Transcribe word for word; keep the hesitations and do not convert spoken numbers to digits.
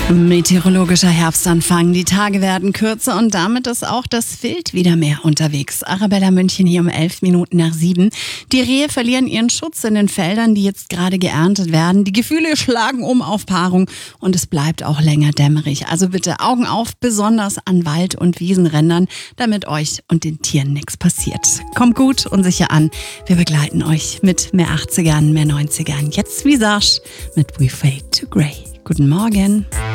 Meteorologischer Herbstanfang. Die Tage werden kürzer und damit ist auch das Wild wieder mehr unterwegs. Arabella München hier um elf Minuten nach sieben. Die Rehe verlieren ihren Schutz in den Feldern, die jetzt gerade geerntet werden. Die Gefühle schlagen um auf Paarung und es bleibt auch länger dämmerig. Also bitte Augen auf, besonders an Wald- und Wiesenrändern, damit euch und den Tieren nichts passiert. Kommt gut und sicher an. Wir begleiten euch mit mehr achtzigern, mehr neunzigern. Jetzt Visage mit We Fade to Grey. Guten Morgen.